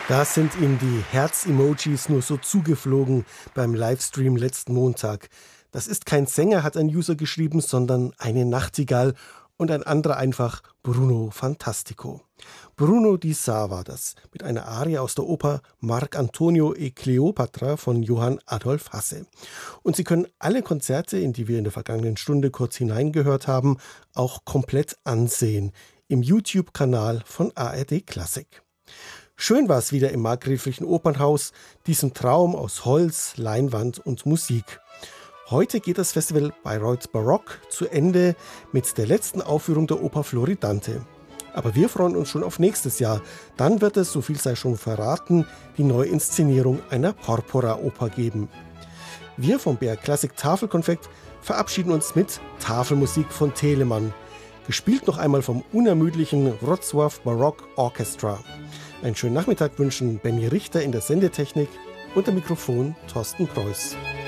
Da sind ihm die Herz-Emojis nur so zugeflogen beim Livestream letzten Montag. Das ist kein Sänger, hat ein User geschrieben, sondern eine Nachtigall und ein anderer einfach Bruno Fantastico. Bruno di Sa war das, mit einer Arie aus der Oper Marc Antonio e Cleopatra von Johann Adolf Hasse. Und Sie können alle Konzerte, in die wir in der vergangenen Stunde kurz hineingehört haben, auch komplett ansehen im YouTube-Kanal von ARD Klassik. Schön war es wieder im Markgräflichen Opernhaus, diesem Traum aus Holz, Leinwand und Musik. Heute geht das Festival Bayreuth Barock zu Ende mit der letzten Aufführung der Oper Floridante. Aber wir freuen uns schon auf nächstes Jahr. Dann wird es, so viel sei schon verraten, die Neuinszenierung einer Porpora-Oper geben. Wir vom BR Klassik Tafelkonfekt verabschieden uns mit Tafelmusik von Telemann. Gespielt noch einmal vom unermüdlichen Wrocław Baroque Orchestra. Einen schönen Nachmittag wünschen Benny Richter in der Sendetechnik und am Mikrofon Thorsten Preuß.